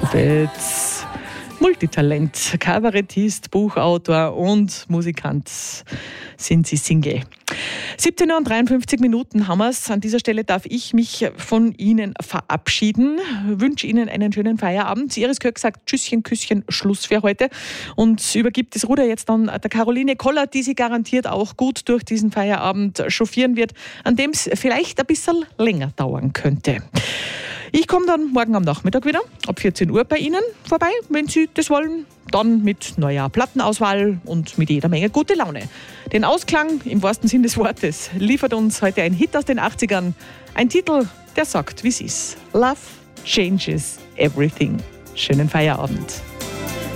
Jacobetz. Multitalent, Kabarettist, Buchautor und Musikant sind sie Single. 17:53 haben wir es. An dieser Stelle darf ich mich von Ihnen verabschieden. Wünsche Ihnen einen schönen Feierabend. Iris Köck sagt Tschüsschen, Küsschen, Schluss für heute und übergibt das Ruder jetzt dann der Caroline Koller, die sie garantiert auch gut durch diesen Feierabend chauffieren wird, an dem es vielleicht ein bisschen länger dauern könnte. Ich komme dann morgen am Nachmittag wieder, ab 14 Uhr bei Ihnen vorbei, wenn Sie das wollen. Dann mit neuer Plattenauswahl und mit jeder Menge gute Laune. Den Ausklang, im wahrsten Sinn des Wortes, liefert uns heute ein Hit aus den 80ern. Ein Titel, der sagt, wie es ist. Love changes everything. Schönen Feierabend.